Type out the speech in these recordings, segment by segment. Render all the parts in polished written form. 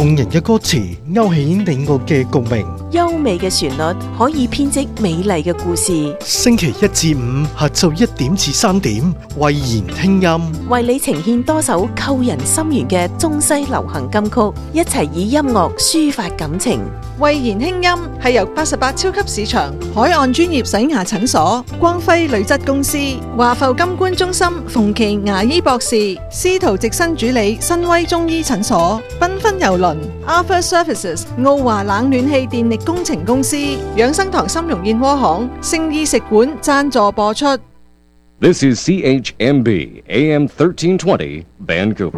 動人嘅歌詞勾起你我嘅共鳴， 優美嘅旋律可以編織美麗嘅故事。 星期一至五下晝1點至3點，慧言聽音， 為你呈現多首扣人心弦嘅中西流行金曲，一齊以音樂抒發感情。 慧言輕音係由88超級市場、海岸專業洗牙診所、光輝鋁質公司、華埠金冠中心、馮琦牙醫博士、司徒直新主理、新威中醫診所、繽紛郵輪、Arthur Services、奧華冷暖氣電力工程公司、養生堂參茸燕窩行、聖意食館贊助播出。 This is CHMB AM 1320 Vancouver。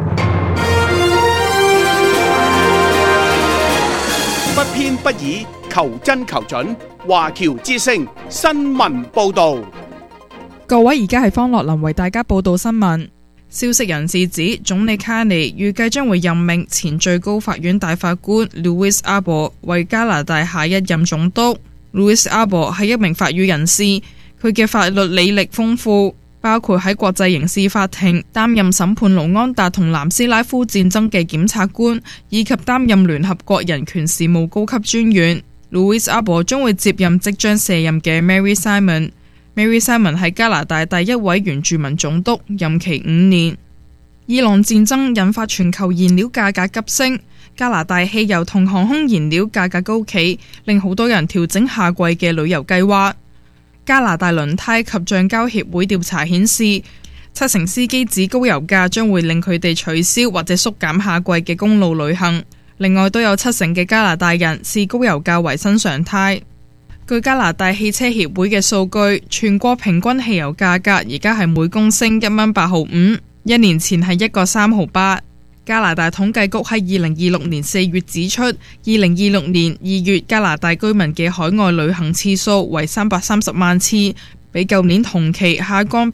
不偏不倚，求真求準。華僑之聲新聞報道。 各位，而家係方樂琳為大家報道新聞。消息人士指，總理卡尼預計將會任命前最高法院大法官 Louis Arbour 為加拿大下一任總督。Louis Arbour 係一名法語人士，佢嘅法律履歷豐富，包括喺國際刑事法庭擔任審判盧安達同南斯拉夫戰爭嘅檢察官，以及擔任聯合國人權事務高級專員。Louis Arbour 將會接任即將卸任嘅 Mary Simon。Mary Simon 係加拿大第一位原住民總督，任期5年。伊朗戰爭引發全球燃料價格急升，加拿大汽油同航空燃料價格高企，令好多人調整夏季嘅旅遊計劃。加拿大輪胎及橡膠協會調查顯示，70%司機指高油價將會令佢哋取消或者縮減夏季嘅公路旅行。另外，都有70%嘅加拿大人視高油價為新常態。據加拿大汽車協會嘅數據，全國平均汽油價格而家係每公升1蚊8毫5，一年前係1個3毫8。加拿大統計局喺2026年4月指出，2026年2月加拿大居民嘅海外旅行次數為330萬次，比舊年同期下降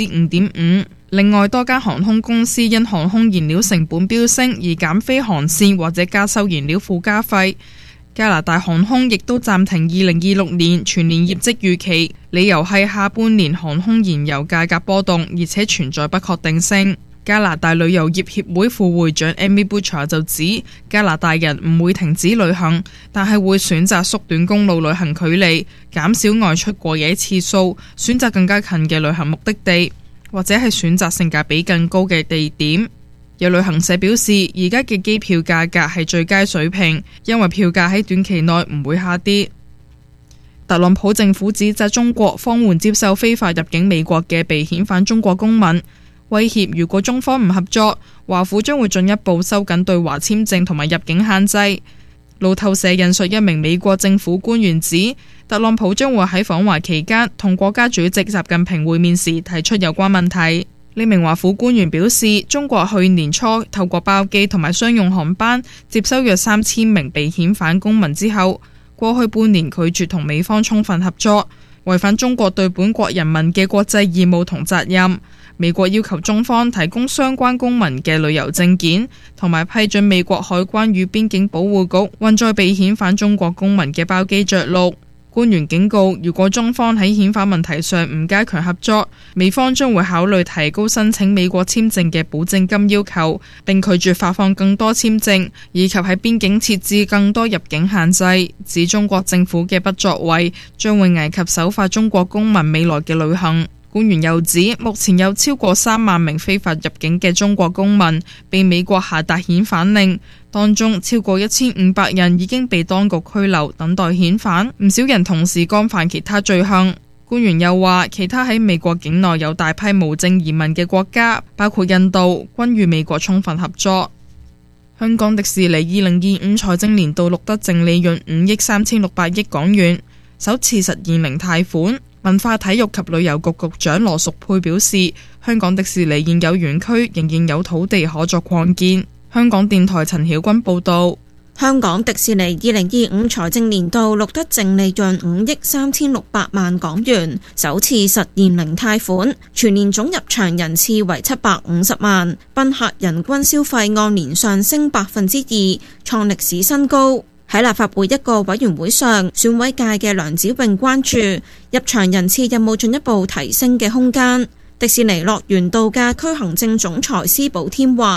5.5%。另外，多間航空公司因航空燃料成本飆升而減飛航線或者加收燃料附加費。加拿大航空亦都暫停2026年全年業績預期，理由係下半年航空燃油價格波動，而且存在不確定性。加拿大旅遊業協會副會長 Amy Butcher 就指，加拿大人唔會停止旅行，但係會選擇縮短公路旅行距離，減少外出過夜次數，選擇更加近嘅旅行目的地，或者係選擇性價比更高嘅地點。有旅行社表示，而家嘅機票價格係最佳水平，因為票價喺短期內唔會下跌。特朗普政府指責中國放緩接受非法入境美國嘅被遣返中國公民，威脅如果中方唔合作，華府將會進一步收緊對華簽證同埋入境限制。路透社引述一名美國政府官員指，特朗普將會喺訪華期間同國家主席習近平會面時提出有關問題。呢名華府官員表示，中國去年初透過包機同埋商用航班接收約3000名被遣返公民之後，過去半年拒絕同美方充分合作，違反中國對本國人民嘅國際義務同責任。美國要求中方提供相關公民嘅旅遊證件，同埋批准美國海關與邊境保護局運載被遣返中國公民嘅包機着陸。官員警告，如果中方喺遣返問題上唔加強合作，美方將會考慮提高申請美國簽證嘅保證金要求，並拒絕發放更多簽證，以及喺邊境設置更多入境限制。指中國政府嘅不作為將會危及首發中國公民未來嘅旅行。官員又指，目前有超過3萬名非法入境嘅中國公民被美國下達遣返令，當中超過1500人已經被當局拘留，等待遣返，唔少人同時干犯其他罪行。官員又話，其他喺美國境內有大批無證移民嘅國家，包括印度，均與美國充分合作。香港迪士尼2025財政年度錄得淨利潤5億3600億港元，首次實現零貸款。文化體育及旅遊局局長羅淑佩表示，香港迪士尼現有園區仍然有土地可作擴建。香港電台陳曉君報道。 香港迪士尼2025財政年度錄得淨利潤5億3600萬港元，首次實現零貸款，全年總入場人次為750萬，賓客人均消費按年上升2%，創歷史新高。喺立法會一個委員會上，選委界嘅梁子穎關注入場人次有冇進一步提升嘅空間。迪士尼樂園度假區行政總裁施寶添話，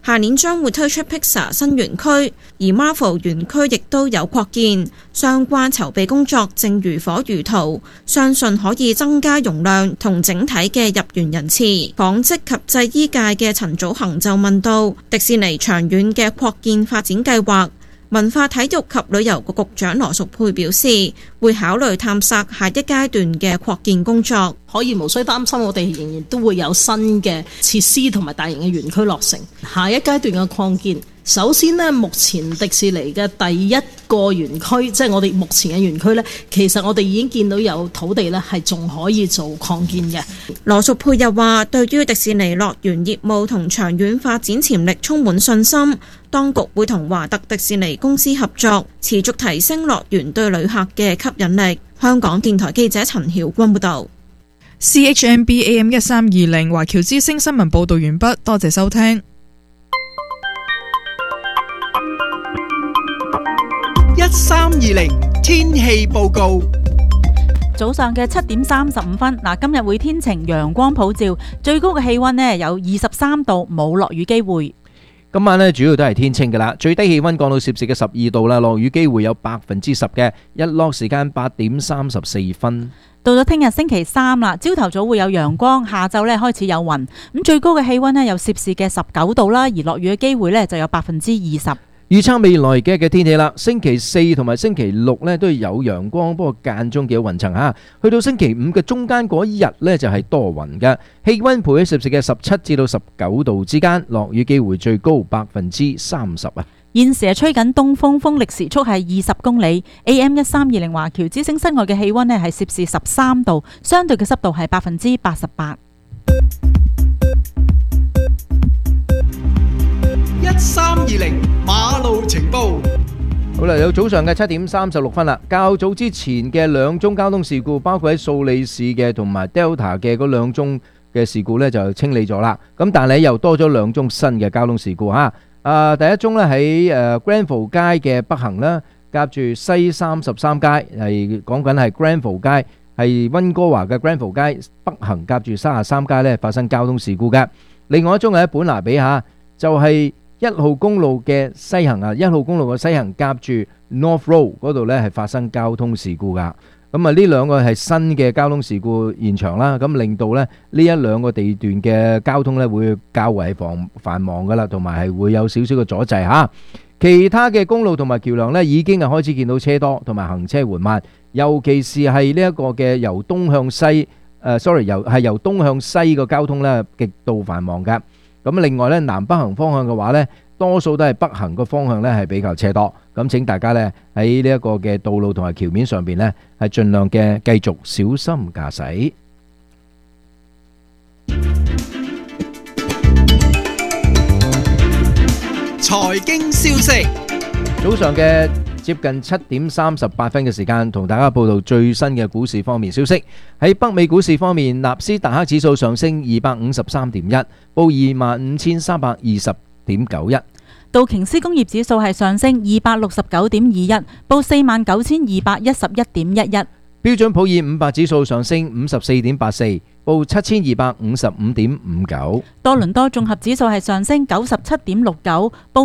下年將會推出 Pixar 新園區，而 Marvel 園區亦都有擴建，相關籌備工作正如火如荼，相信可以增加容量同整體嘅入園人次。紡織及製衣界嘅陳祖恒就問到迪士尼長遠嘅擴建發展計劃。文化體育及旅遊局局長羅淑佩表示，會考慮探索下一階段嘅擴建工作。 可以無需擔心，我哋仍然都會有新嘅設施同埋大型嘅園區落成。下一階段嘅擴建，首先呢，目前迪士尼嘅第一個園區，即係我哋目前嘅園區呢，其實我哋已經見到有土地呢係仲可以做擴建嘅。 羅淑佩又話，對於迪士尼樂園業務同長遠發展潛力充滿信心，當局會同華特迪士尼公司合作，持續提升樂園對旅客嘅吸引力。香港電台記者陳曉君報導。 CHMB AM 1320華僑之聲新聞報導完畢，多謝收聽。 1320天氣報告。 早上嘅7點35分，今日會天晴，陽光普照，最高嘅氣溫呢有23度，冇落雨機會。 今晚呢主要都係天晴㗎啦，最低氣溫降到攝氏嘅12度啦，落雨機會有10%嘅，日落時間8點34分。 到咗聽日星期三啦，朝頭早會有陽光，下晝呢開始有雲，咁最高嘅氣溫呢有攝氏嘅19度啦，而落雨嘅機會呢就有20%。 預測未來幾日嘅天氣啦，星期4同埋星期6呢都有陽光，不過間中幾有雲層嚇。去到星期5嘅中間嗰一日呢就係多雲嘅，氣溫徘徊喺攝氏嘅17至到19度之間，落雨機會最高30%啊。 現時係吹緊東風，風力時速係20公里。AM 1320華僑之聲室外嘅氣溫呢係攝氏13度，相對嘅濕度係88%。 1320馬路情報。 好啦，有早上嘅7點36分啦。較早之前嘅2宗交通事故，包括喺素里市嘅同埋 Delta 嘅嗰2宗嘅事故呢，就清理咗啦。咁但係又多咗2宗新嘅交通事故嚇。第一宗呢喺Granville 街嘅北行啦，夾住西33街，係講緊係 Granville 街，係溫哥華嘅 Granville 街北行夾住33街呢發生交通事故嘅。另外一宗係喺本拿比嚇，就係1號公路嘅西行啊，1號公路嘅西行夾住 North Road 嗰度呢係發生交通事故噶。咁啊，呢2個係新嘅交通事故現場啦，咁令到呢1-2個地段嘅交通呢會較為繁忙噶啦，同埋係會有少少嘅阻滯嚇。其他嘅公路同埋橋梁呢已經係開始見到車多，同埋行車緩慢，尤其是係呢一個嘅由東向西，由東向西個交通呢極度繁忙噶。咁另外呢，南北行方向嘅話呢，多數都係北行個方向呢係比較車多。咁請大家呢喺呢一個嘅道路同埋橋面上邊呢，係盡量嘅繼續小心駕駛。 財經消息， 早上嘅接近7點38分嘅時間，同大家報道最新嘅股市方面消息。喺北美股市方面，納斯達克指數上升253.1，報25,320.91。 道瓊斯工業指數係上升269.21，報49,211.11。 標準普爾500指數上升54.84，報7,255.59。 多倫多綜合指數係上升97.69，報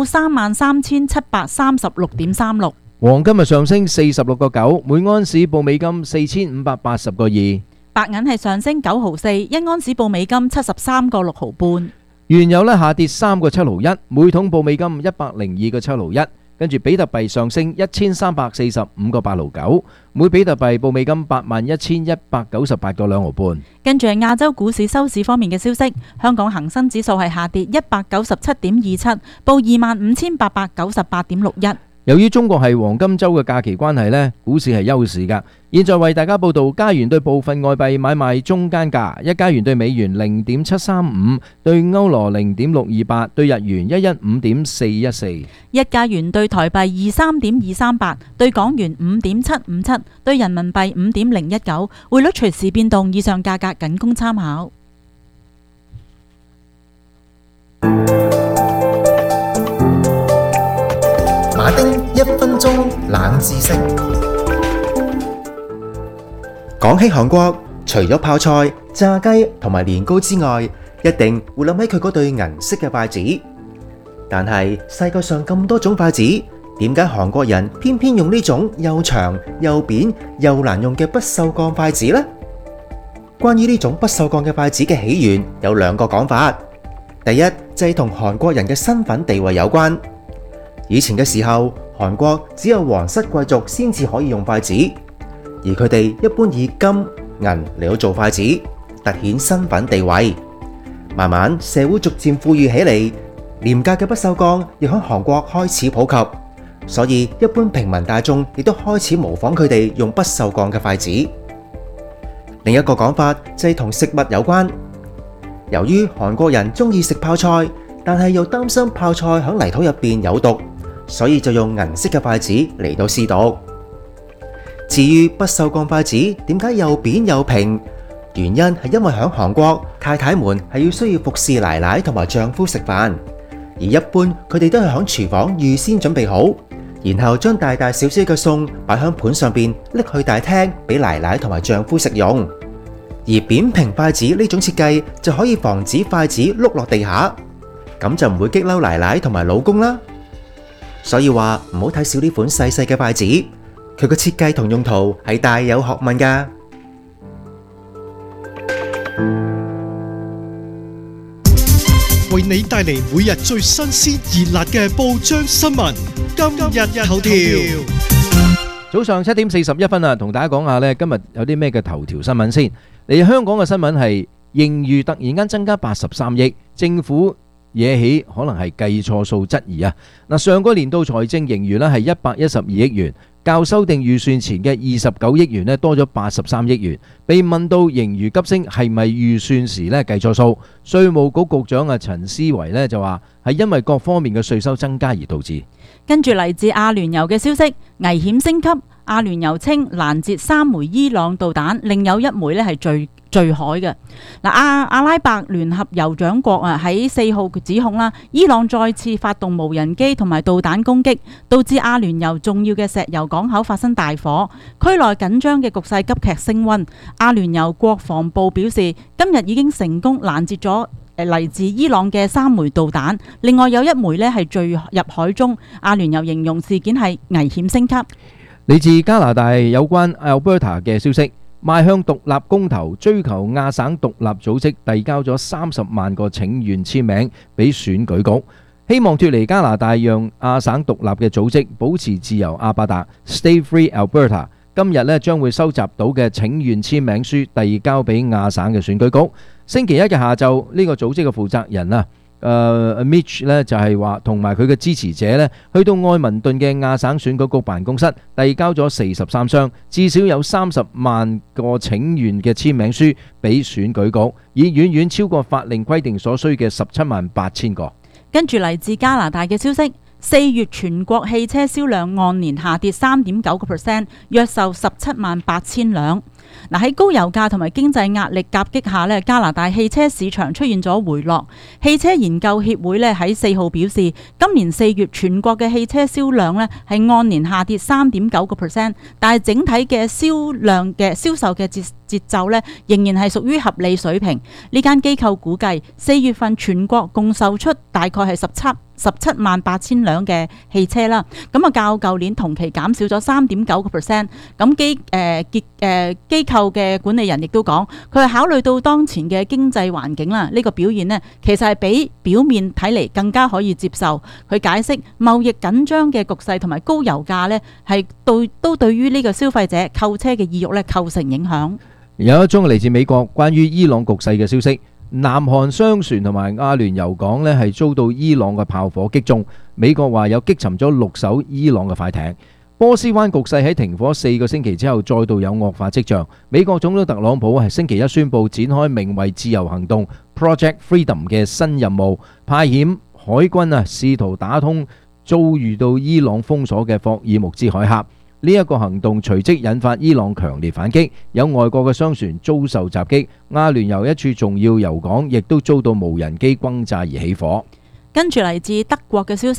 33,736.36。 黃金上升46.9，每盎司報美金4,580.2。 白銀係上升9毫4，一盎司報美金73.6毫半。 原油下跌3.71，每桶報美金102.71。跟住比特幣上升1345.89，每比特幣報美金81,198.2毫半。 跟住係亞洲股市收市方面嘅消息，香港恒生指數係下跌197.27，報25,898.61。 由於中國係黃金週嘅假期關係呢，股市係休市㗎。現在為大家報道加元對部分外幣買賣中間價：一加元對美元0.735，對歐羅0.628，對日元115.414。 一加元對台幣23.238，對港元5.757，對人民幣5.019。匯率隨時變動，以上價格僅供參考。 馬丁1分鐘冷知識。講起韓國，除咗泡菜、炸雞同埋年糕之外，一定會諗起佢嗰對銀色嘅筷子。 但係世界上咁多種筷子，點解韓國人偏偏用呢種又長又扁又難用嘅不鏽鋼筷子呢？關於呢種不鏽鋼嘅筷子嘅起源有2個講法。第一就係同韓國人嘅身份地位有關。以前嘅時候，韓國只有皇室貴族先至可以用筷子，而佢哋一般以金銀嚟到做筷子，凸顯身份地位。慢慢社會逐漸富裕起嚟，廉價嘅不鏽鋼亦喺韓國開始普及，所以一般平民大眾亦都開始模仿佢哋用不鏽鋼嘅筷子。另一個講法就係同食物有關。由於韓國人中意食泡菜，但係又擔心泡菜喺泥土入邊有毒，所以就用銀色嘅筷子嚟到試毒。至於不鏽鋼筷子點解又扁又平？原因係因為喺韓國，太太們係需要服侍奶奶同埋丈夫食飯，而一般佢哋都係喺廚房預先準備好，然後將大大小小嘅餸擺喺盤上邊，拎去大廳俾奶奶同埋丈夫食用。而扁平筷子呢種設計就可以防止筷子碌落地下，咁就唔會激嬲奶奶同埋老公啦。所以話唔好睇少呢款細細嘅筷子，佢個設計同用途係大有學問㗎。 為你帶嚟每日最新鮮熱辣嘅報章新聞，今日頭條。 早上7點41分啊，同大家講下呢，今日有啲咩嘅頭條新聞先。嚟香港嘅新聞係盈餘突然間增加83億，政府惹起可能係計錯數質疑啊。嗱，上個年度財政盈餘呢係112億元，較修訂預算前嘅29億元呢多咗83億元。被問到盈餘急升係咪預算時呢計錯數，稅務局局長啊陳思維呢就話係因為各方面嘅稅收增加而導致。 跟住嚟自阿聯酋嘅消息，危險升級。阿聯酋稱攔截3枚伊朗導彈，另有1枚咧係墜海嘅。嗱，阿拉伯聯合酋長國啊喺4號指控啦，伊朗再次發動無人機同埋導彈攻擊，導致阿聯酋重要嘅石油港口發生大火，區內緊張嘅局勢急劇升溫。阿聯酋國防部表示，今日已經成功攔截咗嚟自伊朗嘅3枚導彈，另外有1枚咧係墜入海中。阿聯酋形容事件係危險升級。 嚟自加拿大有關 Alberta 嘅消息，邁向獨立公投，追求亞省獨立組織遞交咗30萬個請願簽名俾選舉局，希望脫離加拿大讓亞省獨立嘅組織保持自由阿伯達 Stay Free Alberta。今日呢將會收集到嘅請願簽名書遞交俾亞省嘅選舉局。星期一嘅下晝，呢個組織嘅負責人啊Mitch 咧就係話同埋佢嘅支持者咧，去到愛民頓嘅亞省選舉局辦公室，遞交咗43箱，至少有30萬個請願嘅簽名書俾選舉局，以遠遠超過法令規定所需嘅17萬8千個。 跟住嚟自加拿大嘅消息，4月全國汽車銷量按年下跌3.9%，約售17萬8千輛。嗱，喺高油價同埋經濟壓力夾擊下咧，加拿大汽車市場出現咗回落。汽車研究協會咧喺4號表示，今年4月全國嘅汽車銷量咧係按年下跌3.9%，但係整體嘅銷售嘅節奏咧仍然係屬於合理水平。呢間機構估計4月份全國共售出大概係17萬8千輛嘅汽車啦，咁啊較舊年同期減少咗3.9%。咁機構嘅管理人亦都講，佢係考慮到當前嘅經濟環境啦，呢個表現呢其實係比表面睇嚟更加可以接受。佢解釋貿易緊張嘅局勢同埋高油價呢係都對於呢個消費者購車嘅意欲呢構成影響。 有一宗嚟自美國關於伊朗局勢嘅消息。南韓商船同埋阿聯酋港呢係遭到伊朗嘅炮火擊中，美國話有擊沉咗6艘伊朗嘅快艇。波斯灣局勢喺停火4個星期之後再度有惡化跡象。美國總統特朗普係星期一宣布展開名為自由行動 Project Freedom 嘅新任務，派遣海軍試圖打通遭遇到伊朗封鎖嘅霍爾木茲海峽。呢一個行動隨即引發伊朗強烈反擊，有外國嘅商船遭受襲擊，阿聯酋一處重要油港亦都遭到無人機轟炸而起火。 跟住嚟自德國嘅消息，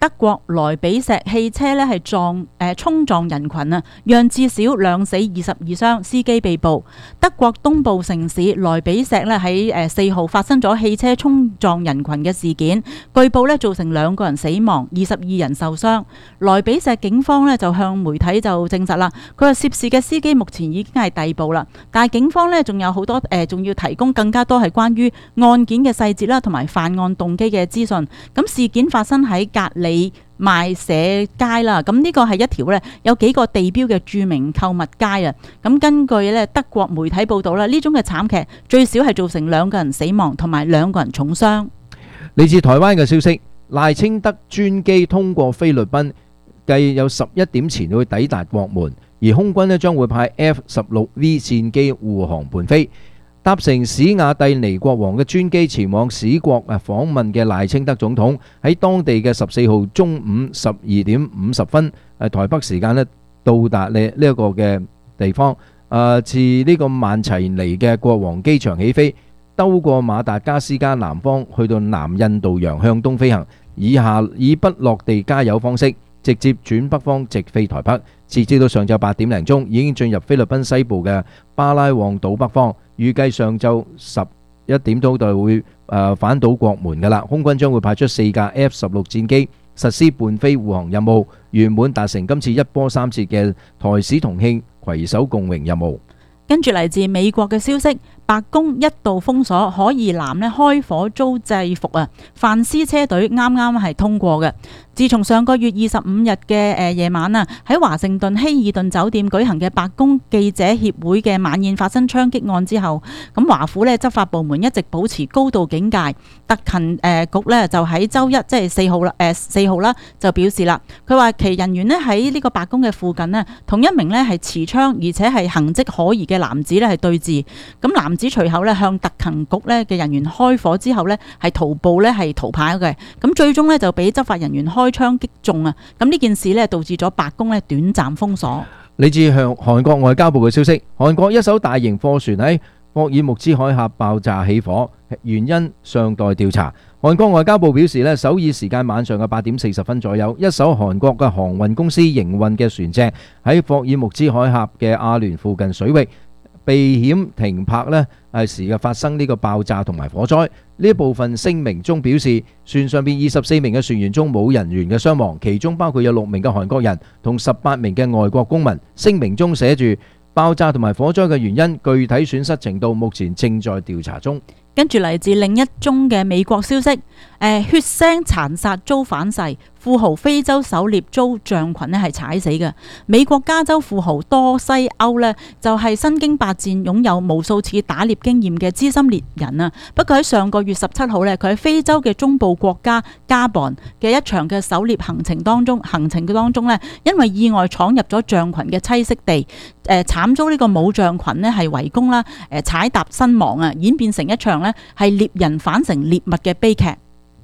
德國萊比錫汽車呢係衝撞人群啊，讓至少2死22傷，司機被捕。德國東部城市萊比錫呢喺4號發生咗汽車衝撞人群嘅事件，據報呢造成2個人死亡，22人受傷。萊比錫警方呢就向媒體就證實啦，佢話涉事嘅司機目前已經係逮捕啦，但係警方呢仲有好多仲要提供更加多係關於案件嘅細節啦，同埋犯案動機嘅資訊。咁事件發生喺格里麥舍街啦，咁呢個係一條呢有幾個地標嘅著名購物街啊。咁根據呢德國媒體報道啦，呢種嘅慘劇最少係造成2個人死亡同埋2個人重傷。 嚟自台灣嘅消息，賴清德專機通過菲律賓，計有11點前會抵達國門，而空軍呢將會派 F-16V 戰機護航伴飛。搭乘史亞蒂尼國王嘅專機前往史國訪問嘅賴清德總統，喺當地嘅14號中午12點50分台北時間呢到達呢一個嘅地方。自呢個曼齊尼嘅國王機場起飛，兜過馬達加斯加南方，去到南印度洋向東飛行，以不落地加油方式直接轉北方直飛台北。截至到上晝8點零鐘，已經進入菲律賓西部嘅巴拉望島北方。預計上晝11點到就會返到國門㗎啦。空軍將會派出4架 F-16 戰機實施伴飛護航任務，圓滿達成今次一波三折嘅台史同慶攜手共榮任務。 跟住嚟自美國嘅消息，白宮一度封鎖可疑男呢開火遭制服啊，范斯車隊啱啱係通過嘅。自從上個月25日嘅夜晚啊，喺華盛頓希爾頓酒店舉行嘅白宮記者協會嘅晚宴發生槍擊案之後，咁華府呢執法部門一直保持高度警戒。特勤局呢就喺週一即係4號啦就表示啦，佢話其人員呢喺呢個白宮嘅附近呢，同一名呢係持槍而且係行跡可疑嘅男子呢係對峙。咁男子隨後呢向特勤局呢嘅人員開火之後呢係徒步呢係逃跑嘅。咁最終呢就俾執法人員開槍擊中啊！咁呢件事呢導致咗白宮呢短暫封鎖。 嚟自韓國外交部嘅消息，韓國一艘大型貨船喺霍爾木茲海峽爆炸起火，原因尚待調查。韓國外交部表示呢，首爾時間晚上嘅8點40分左右，一艘韓國嘅航運公司營運嘅船隻喺霍爾木茲海峽嘅阿聯附近水域避險停泊呢時嘅發生呢個爆炸同埋火災。呢一部分聲明中表示，船上邊24名嘅船員中冇人員嘅傷亡，其中包括有6名嘅韓國人同18名嘅外國公民。聲明中寫住爆炸同埋火災嘅原因、具體損失程度目前正在調查中。 跟住嚟自另一宗嘅美國消息，血腥殘殺遭反噬，富豪非洲狩獵遭象群咧係踩死嘅。美國加州富豪多西歐呢，就係身經百戰、擁有無數次打獵經驗嘅資深獵人啊。不過喺上個月17號呢，佢喺非洲嘅中部國家加邦嘅一場嘅狩獵行程當中呢，因為意外闖入咗象群嘅棲息地，慘遭呢個母象群呢係圍攻啦，踩踏身亡啊，演變成一場呢係獵人反成獵物嘅悲劇。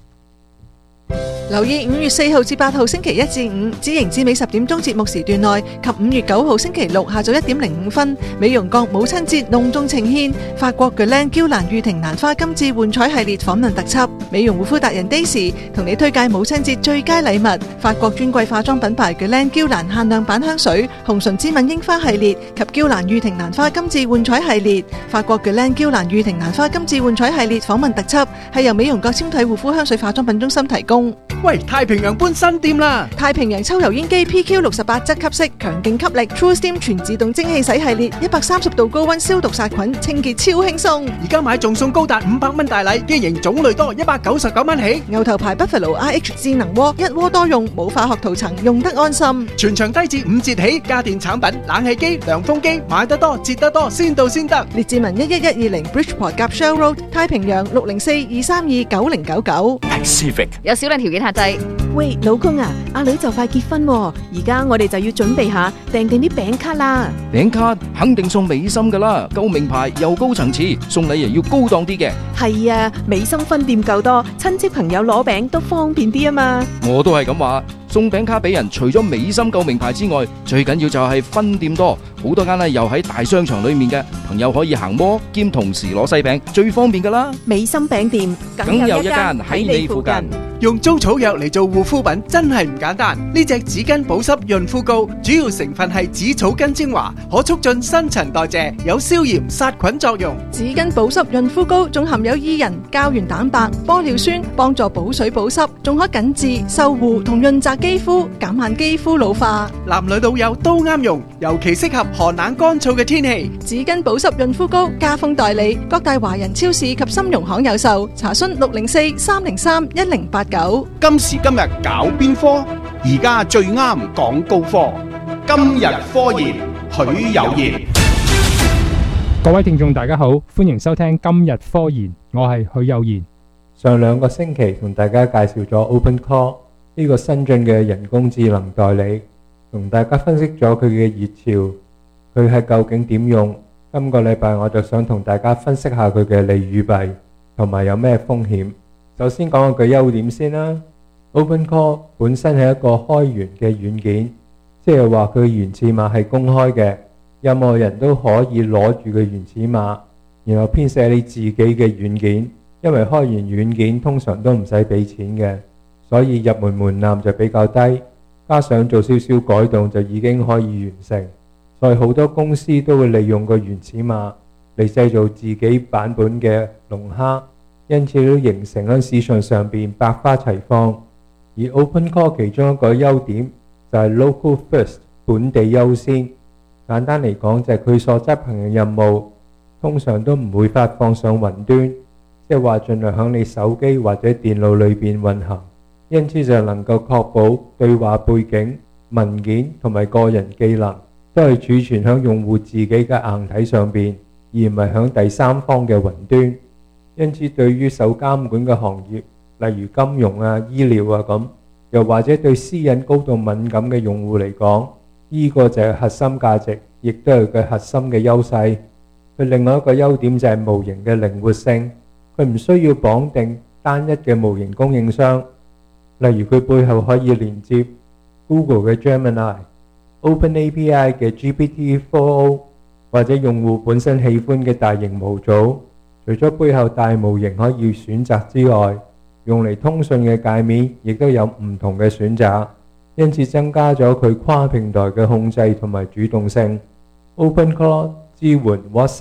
留意5月4號至8號星期1至5紫瑩至美10點鐘節目時段內及5月9號星期6下晝1點05分美容閣母親節隆重呈獻法國巨靚嬌蘭御婷蘭花金致換彩系列訪問特輯，美容護膚達人 Daisy 同你推介母親節最佳禮物，法國專櫃化妝品牌巨靚嬌蘭限量版香水、紅唇之吻櫻花系列及嬌蘭御婷蘭花金致換彩系列。法國巨靚嬌蘭御婷蘭花金致換彩系列訪問特輯係由美容閣纖體護膚香水化妝品中心提供。 喂，太平洋搬新店啦！ 太平洋抽油煙機 PQ68 質吸式強勁吸力 True Steam 全自動蒸汽洗系列，130度高溫消毒殺菌，清潔超輕鬆。 而家買仲送高達500蚊大禮，機型種類多，199蚊起。 牛頭牌 Buffalo RH 智能鍋，一鍋多用，冇化學塗層，用得安心。 全場低至5折起，家電產品、冷氣機、涼風機，買得多，折得多，先到先得。 列治文11120 Bridgeport 夾 Shell Road， 太平洋604-232-9099。 Pacific 有少量條件限制。 喂，老公啊，阿女就快結婚喎，而家我哋就要準備下訂定啲餅卡啦。 餅卡肯定送美心噶啦，夠名牌又高層次，送禮又要高檔啲嘅。 係啊，美心分店夠多，親戚朋友攞餅都方便啲啊嘛。 我都係咁話，送餅卡俾人，除咗美心夠名牌之外，最緊要就係分店多，好多間呢又喺大商場裏面嘅，朋友可以行摩兼同時攞細餅，最方便噶啦。 美心餅店梗有一間喺你附近。 用中草藥嚟做護膚品真係唔簡單。呢隻紙巾保濕潤膚膏主要成分係紫草根精華，可促進新陳代謝，有消炎殺菌作用。 紙巾保濕潤膚膏仲含有伊人、膠原蛋白、玻尿酸，幫助補水補濕，仲可緊緻、修護同潤澤肌膚，減慢肌膚老化。 男女老幼都啱用，尤其適合寒冷乾燥嘅天氣。 紙巾保濕潤膚膏加封代理，各大華人超市及金融行有售。查詢604-303-1089。 今時今日搞邊科？而家最啱講高科。今日科研，許有賢。 各位聽眾大家好，歡迎收聽今日科研，我係許有賢。 上2個星期同大家介紹咗 OpenClaw 呢個新進嘅人工智能代理，同大家分析咗佢嘅熱潮，佢係究竟點用？今個禮拜我就想同大家分析下佢嘅利與弊，同埋有咩風險。首先講個優點先啦。OpenClaw 本身係一個開源嘅軟件，即係話佢原始碼係公開嘅，任何人都可以攞住個原始碼，然後編寫你自己嘅軟件。因為開源軟件通常都唔使俾錢嘅，所以入門門檻就比較低，加上做少少改動就已經可以完成。所以好多公司都會利用個原始碼嚟製造自己版本嘅龍蝦，因此都形成喺市場上邊百花齊放。而 OpenClaw 其中一個優點就係 Local First 本地優先。簡單嚟講就係佢所執行嘅任務通常都唔會發放上雲端，即係話盡量喺你手機或者電腦裏邊運行，因此就能夠確保對話背景、文件同埋個人技能都係儲存喺用戶自己嘅硬體上邊，而唔係喺第三方嘅雲端。因此對於受監管嘅行業，例如金融啊、醫療啊咁，又或者對私隱高度敏感嘅用戶嚟講，呢個就係核心價值，亦都係佢核心嘅優勢。佢另外一個優點就係模型嘅靈活性，佢唔需要綁定單一嘅模型供應商，例如佢背後可以連接 Google 嘅 Gemini、OpenAPI 嘅 GPT-4o 或者用戶本身喜歡嘅大型模組。除咗背後大模型可以選擇之外，用嚟通訊嘅界面亦都有唔同嘅選擇，因此增加咗佢跨平台嘅控制同埋主動性。OpenClaw 支援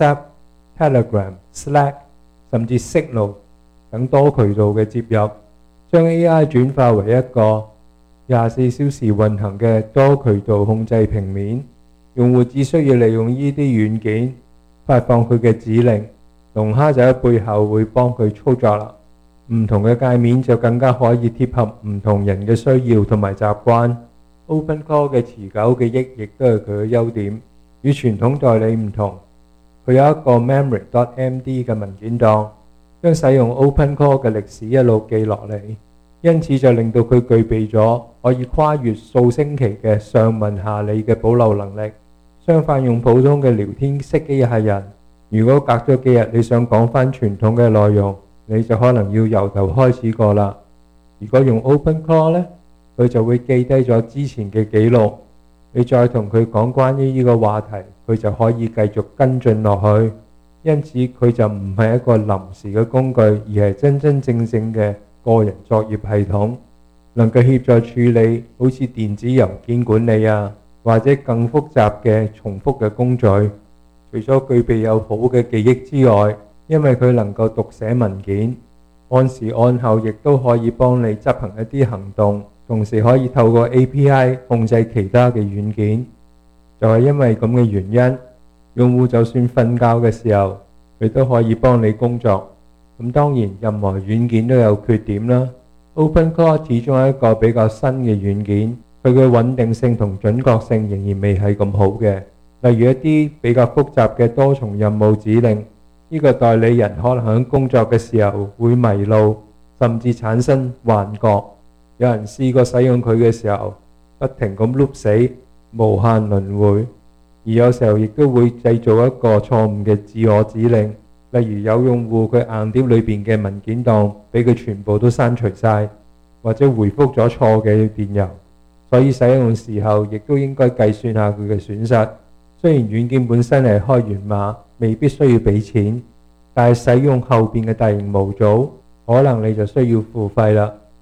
WhatsApp、Telegram、Slack 甚至 Signal 等多渠道嘅接入，將 AI 轉化為一個24小時運行嘅多渠道控制平面。用戶只需要利用呢啲軟件發放佢嘅指令，龍蝦就喺背後會幫佢操作啦。唔同嘅界面就更加可以貼合唔同人嘅需要同埋習慣。OpenClaw 嘅持久記憶亦都係佢嘅優點，與傳統代理唔同，佢有一個 memory.md 嘅文件檔，將使用 OpenClaw 嘅歷史一路記落嚟，因此就令到佢具備咗可以跨越數星期嘅上文下理嘅保留能力。相反，用普通嘅聊天式機械人，如果隔咗幾日你想講返傳統嘅內容，你就可能要由頭開始過啦。如果用 OpenClaw 呢，佢就會記低咗之前嘅記錄，你再同佢講關於呢個話題，佢就可以繼續跟進落去。因此佢就唔係一個臨時嘅工具，而係真真正正嘅個人作業系統，能夠協助處理好似電子郵件管理啊，或者更複雜嘅重複嘅工序。除咗具備有好嘅記憶之外，因為佢能夠讀寫文件，按時按後亦都可以幫你執行一啲行動，同時可以透過 API 控制其他嘅軟件。就係因為咁嘅原因，用戶就算瞓覺嘅時候，佢都可以幫你工作。咁當然任何軟件都有缺點啦。OpenClaw 始終係一個比較新嘅軟件，佢嘅穩定性同準確性仍然未係咁好嘅。例如一啲比較複雜嘅多重任務指令，呢個代理人可能喺工作嘅時候會迷路，甚至產生幻覺。有人試過使用佢嘅時候，不停咁碌死，無限輪迴。而有時候亦都會製造一個錯誤嘅自我指令，例如有用戶佢硬碟裏邊嘅文件檔俾佢全部都刪除晒，或者回覆咗錯嘅電郵。所以使用時候亦都應該計算下佢嘅損失。雖然軟件本身係開源碼，未必需要俾錢，但係使用後邊嘅大型模組，可能你就需要付費啦。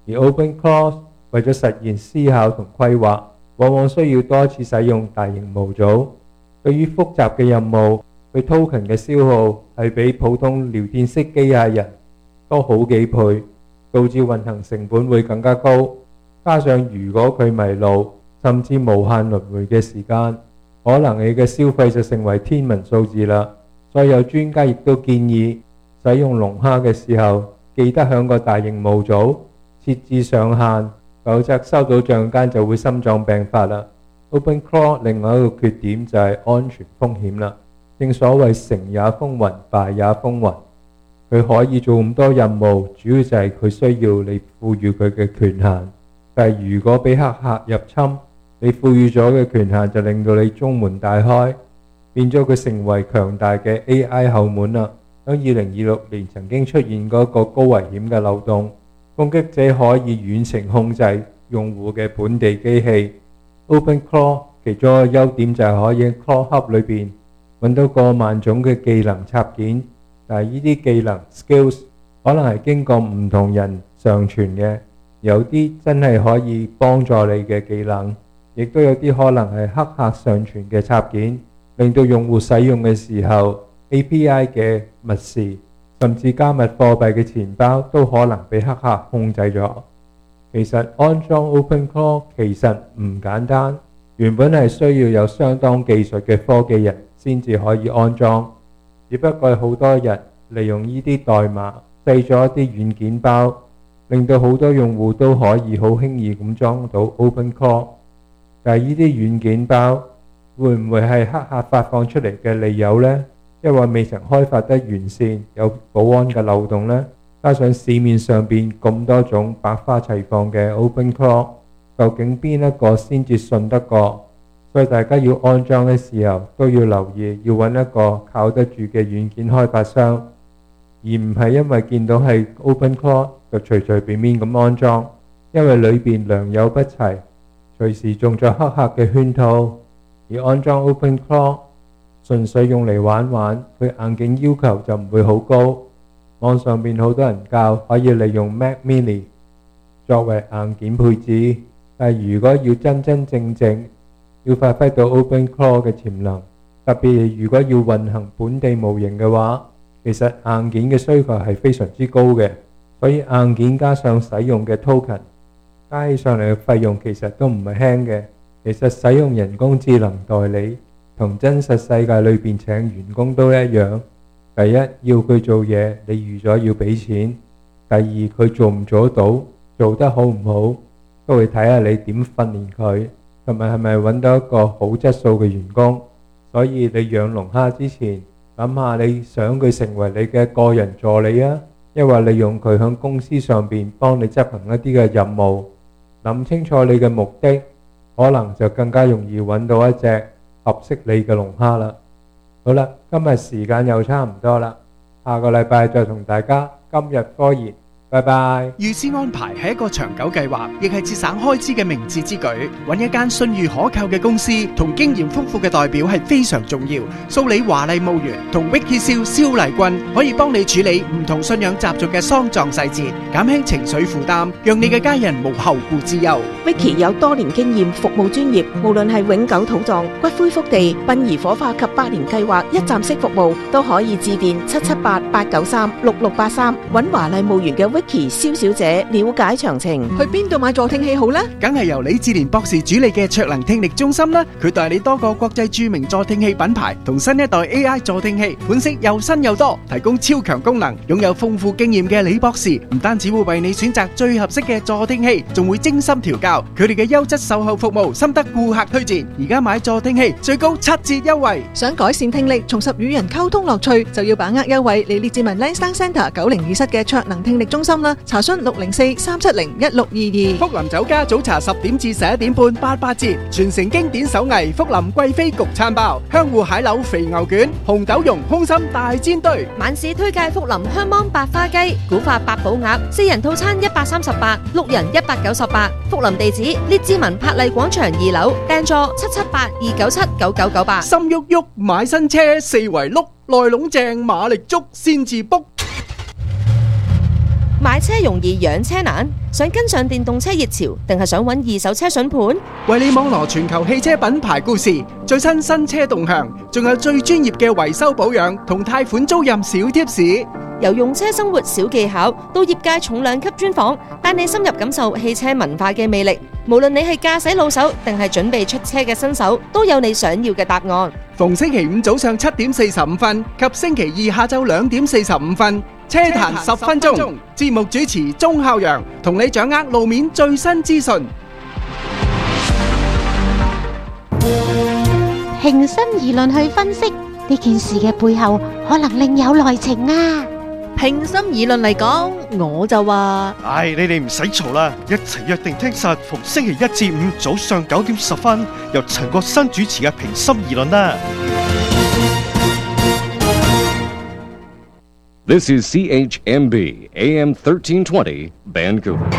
而 OpenClaw 為咗實現思考同規劃，往往需要多次使用大型模組。對於複雜嘅任務，佢 token 嘅消耗係比普通聊天式機械人多好幾倍，導致運行成本會更加高。加上如果佢迷路，甚至無限輪迴嘅時間，可能你嘅消費就成為天文數字啦。所以有專家亦都建議，使用龍蝦嘅時候，記得響個大型模組設置上限，否則收到帳單就會心臟病發啦。OpenClaw 另外一個缺點就係安全風險啦。正所謂成也風雲，敗也風雲。佢可以做咁多任務，主要就係佢需要你賦予佢嘅權限。但係如果俾黑客入侵，你賦予咗嘅權限就令到你中門大開，變咗佢成為強大嘅 AI 後門啦。喺2026年曾經出現過一個高危險嘅漏洞，攻擊者可以遠程控制用戶嘅本地機器。OpenClaw 其中一個優點就係可以喺 Claw Hub 裏邊揾到過萬種嘅技能插件，但係呢啲技能 skills 可能係經過唔同人上傳嘅，有啲真係可以幫助你嘅技能，亦都有啲可能係黑客上傳嘅插件，令到用戶使用嘅時候 API 嘅密匙甚至加密貨幣嘅錢包都可能被黑客控制咗。其實安裝 OpenClaw 其實唔簡單，原本係需要有相當技術嘅科技人先至可以安裝，只不過好多人利用呢啲代碼製咗一啲軟件包，令到好多用戶都可以好輕易咁裝到 OpenClaw。但係呢啲軟件包會唔會係黑客發放出嚟嘅利誘呢？因為未曾開發得完善，有保安嘅漏洞呢？加上市面上邊咁多種百花齊放嘅 OpenClaw， 究竟邊一個先至信得過？所以大家要安裝嘅時候都要留意，要揾一個靠得住嘅軟件開發商，而唔係因為見到係 OpenClaw 就隨隨便便咁安裝，因為裏邊良莠不齊，隨時中咗黑客嘅圈套。而安裝 OpenClaw 純粹用嚟玩玩，佢硬件要求就唔會好高。網上邊好多人教可以利用 Mac Mini 作為硬件配置，但係如果要真真正正要發揮到 OpenClaw 嘅潛能，特別如果要運行本地模型嘅話，其實硬件嘅需求係非常之高嘅，所以硬件加上使用嘅 token 加起上嚟嘅費用其實都唔係輕嘅。其實使用人工智能代理同真實世界裏邊請員工都一樣。第一，要佢做嘢，你預咗要俾錢；第二，佢做唔做到，做得好唔好，都會睇下你點訓練佢，同埋係咪揾到一個好質素嘅員工。所以你養龍蝦之前，諗下你想佢成為你嘅個人助理啊，抑或利用佢喺公司上邊幫你執行一啲嘅任務。諗清楚你嘅目的，可能就更加容易揾到一隻合適你嘅龍蝦啦。好啦，今日時間又差唔多啦，下個禮拜再同大家今日科研，拜拜。 預先安排係一個長久計劃，亦係節省開支嘅明智之舉。揾一間信譽可靠嘅公司同經驗豐富嘅代表係非常重要。蘇里華麗墓園同 Vicky 蕭麗君可以幫你處理唔同信仰習俗嘅喪葬細節，減輕情緒負擔，讓你嘅家人無後顧之憂。 Vicky 有多年經驗，服務專業，無論係永久土葬、骨灰福地、殯儀火化及百年計劃一站式服務，都可以致電778-893-6683揾華麗墓園嘅Vicky 蕭小姐了解詳情。 去邊度買助聽器好呢？ 梗係由李志蓮博士主理嘅卓能聽力中心啦。佢代理多個國際著名助聽器品牌同新一代 AI 助聽器，款式又新又多，提供超強功能。擁有豐富經驗嘅李博士唔單止會為你選擇最合適嘅助聽器，仲會精心調教。佢哋嘅優質售後服務深得顧客推薦。而家買助聽器最高7折優惠。 想改善聽力，重拾與人溝通樂趣，就要把握優惠。嚟列治文 Lansdowne Centre 902室嘅卓能聽力中心啦。查詢604-370-1622。 福林酒家早茶10點至11點半88折，傳承經典手藝福林貴妃焗餐包、香芋蟹柳肥牛卷、紅豆蓉空心大煎堆。 晚市推介福林香芒白花雞、古法八寶鴨，4人套餐138，6人198。福林地址列治文柏麗廣場2樓，訂座778-297-9998。 心郁郁買新車4圍碌，內籠正馬力足先至卜。 買車容易養車難，想跟上電動車熱潮，定係想揾二手車筍盤？ 為你網羅全球汽車品牌故事、最新車動向，仲有最專業嘅維修保養同貸款租賃小貼士。 由用車生活小技巧到業界重量級專訪，帶你深入感受汽車文化嘅魅力。無論你係駕駛老手定係準備出車嘅新手，都有你想要嘅答案。 逢星期五早上7點45分及星期二下晝2點45分，車壇10分鐘，節目主持鐘孝陽同你掌握路面最新資訊。 平心而論去分析呢件事嘅背後，可能另有內情啊！ 平心而論嚟講，我就話， 唉，你哋唔使嘈啦，一齊約定聽實逢星期一至五早上9點10分，由陳國新主持嘅平心而論啦。 This is CHMB AM 1320 Vancouver.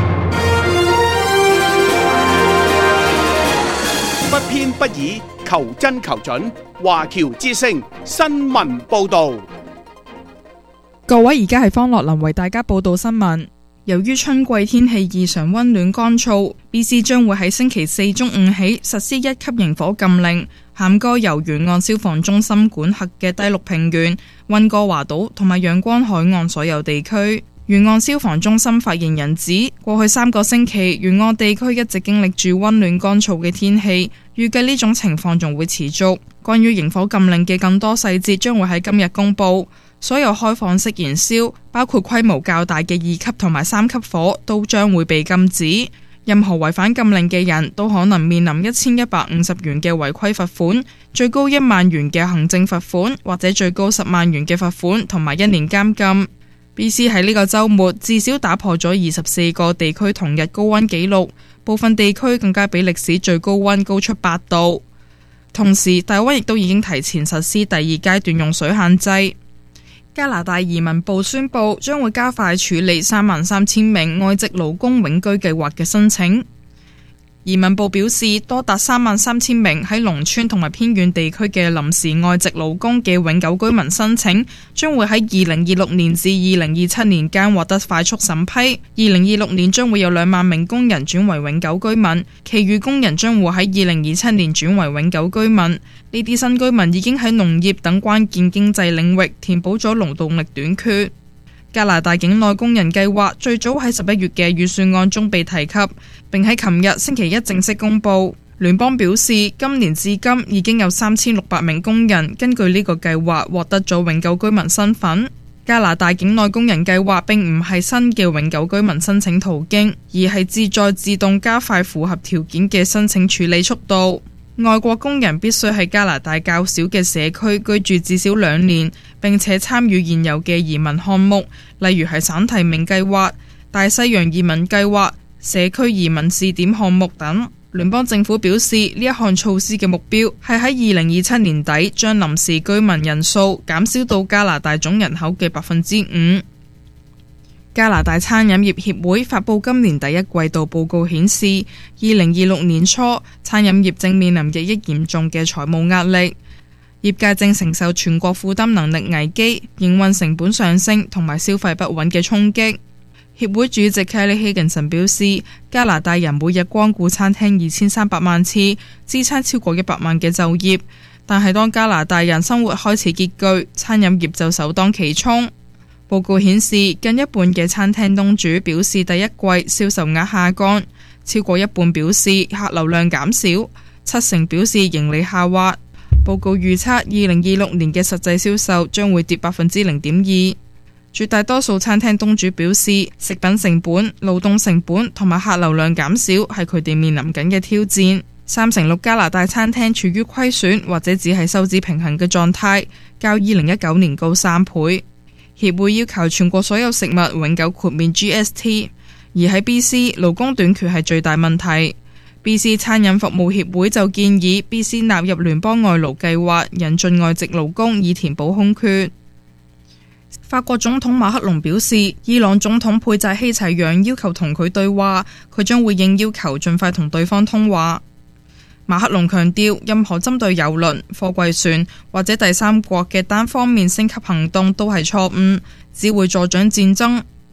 不偏不倚，求真求準。華僑之聲新聞報道。 各位，而家係方樂林為大家報道新聞。由於春季天氣異常溫暖乾燥 ，BC 將會喺星期四中午起實施1級營火禁令，涵蓋由沿岸消防中心管轄嘅第6平原、溫哥華島同埋陽光海岸所有地區。沿岸消防中心發言人指，過去3個星期，沿岸地區一直經歷住溫暖乾燥嘅天氣，預計呢種情況仲會持續。關於營火禁令嘅更多細節將會喺今日公佈。所有開放式燃燒，包括規模較大嘅2級同埋3級火，都將會被禁止。任何違反禁令嘅人都可能面臨1150元嘅違規罰款，最高1萬元嘅行政罰款，或者最高10萬元嘅罰款同埋1年監禁。BC 喺呢個週末至少打破咗24個地區同日高溫紀錄，部分地區更加比歷史最高溫高出8度。同時，大溫亦都已經提前實施第2階段用水限制。加拿大移民部宣布將會加快處理33000名外籍勞工永居計劃嘅申請。移民部表示，多達33000名喺農村同埋偏遠地區嘅臨時外籍勞工嘅永久居民申請，將會喺2026年至2027年間獲得快速審批。2026年將會有2萬名工人轉為永久居民，其餘工人將會喺2027年轉為永久居民。呢啲新居民已經喺農業等關鍵經濟領域填補咗勞動力短缺。加拿大境內工人計劃最早喺11月嘅預算案中被提及，並喺琴日星期一正式公佈。聯邦表示，今年至今已經有3600名工人根據呢個計劃獲得咗永久居民身份。加拿大境內工人計劃並唔係新嘅永久居民申請途徑，而係旨在自動加快符合條件嘅申請處理速度。外國工人必須喺加拿大較小嘅社區居住至少2年，並且參與現有嘅移民項目，例如係省提名計劃、大西洋移民計劃、社區移民試點項目等。聯邦政府表示，呢一項措施嘅目標係喺2027年底將臨時居民人數減少到加拿大總人口嘅5%。加拿大餐飲業協會發佈今年第一季度報告顯示，2026年初餐飲業正面臨日益嚴重嘅財務壓力，業界正承受全國負擔能力危機、營運成本上升同埋消費不穩嘅衝擊。協會主席 Kelly Higginson 表示，加拿大人每日光顧餐廳2300萬次，支撐超過100萬嘅就業，但係當加拿大人生活開始拮據，餐飲業就首當其衝。報告顯示，近一半嘅餐廳東主表示第一季銷售額下降，超過一半表示客流量減少，70%表示盈利下滑。報告預測2026年嘅實際銷售將會跌0.2%。絕大多數餐廳東主表示，食品成本、勞動成本同埋客流量減少係佢哋面臨緊嘅挑戰。36%加拿大餐廳處於虧損或者只係收支平衡嘅狀態，較2019年高3倍。協會要求全國所有食物永久豁免 GST， 而喺 BC 勞工短缺係最大問題。BC 餐飲服務協會就建議 BC 納入聯邦外勞計劃，引進外籍勞工以填補空缺。法國總統馬克龍表示，伊朗總統佩扎希齊揚要求同佢對話，佢將會應要求盡快同對方通話。馬克龍強調，任何針對郵輪、貨櫃船或者第三國嘅單方面升級行動都係錯誤，只會助長戰爭。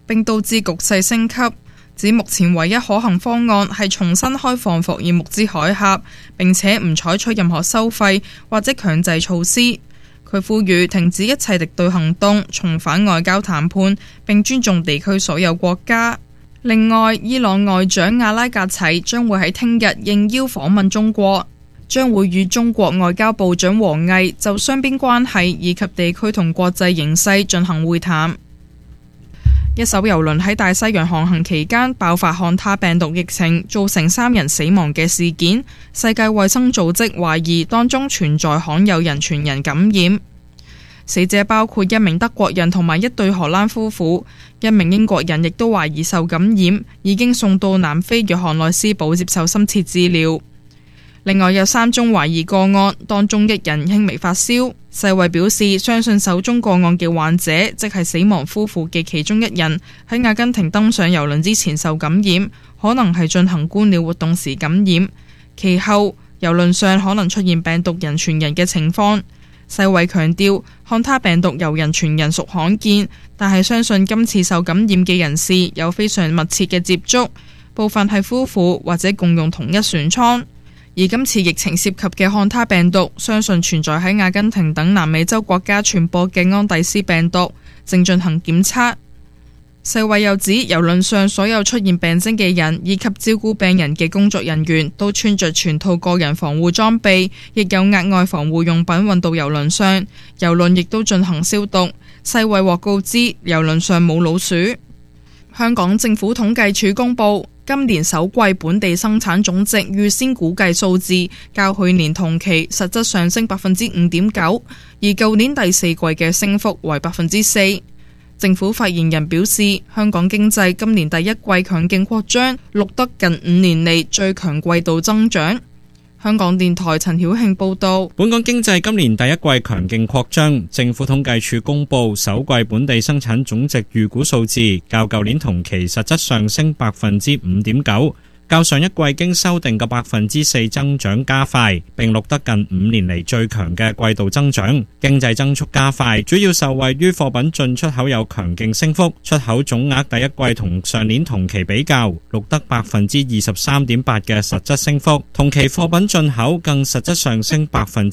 並導致局勢升級。指目前唯一可行方案係重新開放霍爾木茲海峽，並且唔採取任何收費或者強制措施。佢呼籲停止一切敵對行動，重返外交談判，並尊重地區所有國家。另外，伊朗外長阿拉格齊將會喺聽日應邀訪問中國，將會與中國外交部長王毅就雙邊關係以及地區同國際形勢進行會談。一艘郵輪喺大西洋航行期間爆發漢他病毒疫情，造成3人死亡嘅事件，世界衛生組織懷疑當中存在罕有人傳人感染。死者包括一名德國人同埋一對荷蘭夫婦，一名英國人亦都懷疑受感染，已經送到南非約翰內斯堡接受深切治療。另外有3宗懷疑個案，當中1人輕微發燒。世衛表示，相信首宗個案嘅患者，即係死亡夫婦嘅其中1人，喺阿根廷登上郵輪之前受感染，可能係進行觀鳥活動時感染。其後郵輪上可能出現病毒人傳人嘅情況。世衛強調，漢他病毒由人傳人屬罕見，但係相信今次受感染嘅人士有非常密切嘅接觸，部分係夫婦或者共用同一船艙。而今次疫情涉及嘅漢他病毒，相信存在喺阿根廷等南美洲國家傳播嘅安第斯病毒，正進行檢測。世衛又指，郵輪上所有出現病徵嘅人以及照顧病人嘅工作人員都穿着全套個人防護裝備，亦有額外防護用品運到郵輪上，郵輪亦都進行消毒。世衛獲告知，郵輪上冇老鼠。香港政府統計處公布，今年首季本地生產總值預先估計數字較去年同期實質上升 5.9%， 而舊年第四季嘅升幅為 4%。政府發言人表示，香港經濟今年第一季強勁擴張，錄得近5年嚟最強季度增長。香港電台陳曉慶報道， 本港經濟今年第一季強勁擴張，政府統計處公布首季本地生產總值預估數字，較舊年同期實質上升 5.9%，較上一季經修訂嘅 4% 增長加快，並錄得近5年嚟最強嘅季度增長。經濟增速加快，主要受惠於貨品進出口有強勁升幅，出口總額第一季同上年同期比較錄得 23.8% 嘅實質升幅，同期貨品進口更實質上升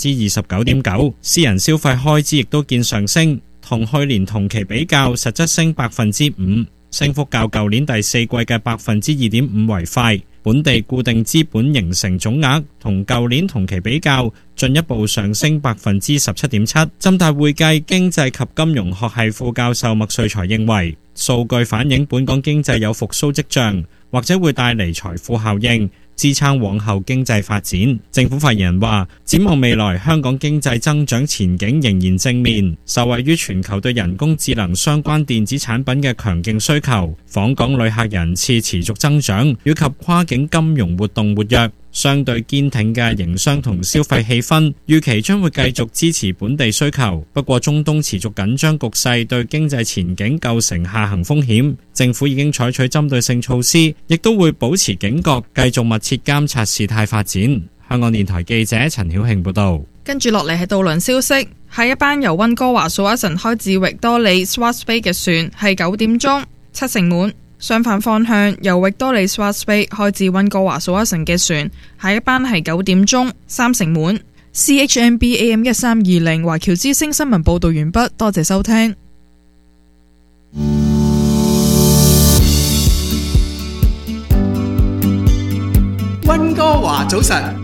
29.9%。私人消費開支亦都見上升，同去年同期比較實質升 5%。升幅較舊年第四季嘅 2.5% 為快，本地固定資本形成總額同舊年同期比較進一步上升 17.7%。浸大會計經濟及金融學系副教授麥瑞才認為，數據反映本港經濟有復甦跡象，或者會帶嚟財富效應，支撐往後經濟發展。政府發言人話，展望未來，香港經濟增長前景仍然正面，受惠於全球對人工智能相關電子產品嘅強勁需求，訪港旅客人次持續增長，以及跨境金融活動活躍，相對堅挺嘅營商同消費氣氛，預期將會繼續支持本地需求。不過中東持續緊張局勢對經濟前景構成下行風險，政府已經採取針對性措施，亦都會保持警覺，繼續密切監察事態發展。香港電台記者陳曉慶報道。 跟住落嚟係渡輪消息，下一班由溫哥華蘇阿臣開至域多利 Swartz Bay 嘅船係9點鐘7成滿。相反方向由域多利 Swartz Bay 開至溫哥華蘇阿臣嘅船，下一班係9點鐘3成滿。CHMB AM 1320華僑之聲新聞報道完畢，多謝收聽。 溫哥華早晨。